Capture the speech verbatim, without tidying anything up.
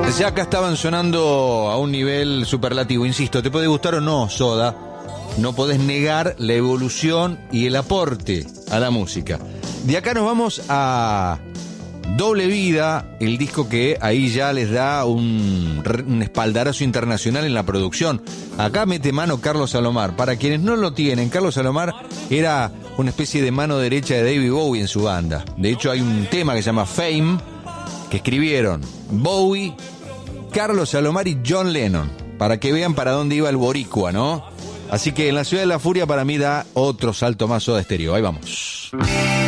Ya acá estaban sonando a un nivel superlativo, insisto, te puede gustar o no Soda, no podés negar la evolución y el aporte a la música. De acá nos vamos a Doble Vida, el disco que ahí ya les da un, un espaldarazo internacional en la producción. Acá mete mano Carlos Alomar. Para quienes no lo tienen, Carlos Alomar era una especie de mano derecha de David Bowie en su banda. De hecho hay un tema que se llama Fame, que escribieron Bowie, Carlos Alomar y John Lennon, para que vean para dónde iba el boricua, ¿no? Así que en la Ciudad de la Furia para mí da otro salto más Soda Stereo. Ahí vamos.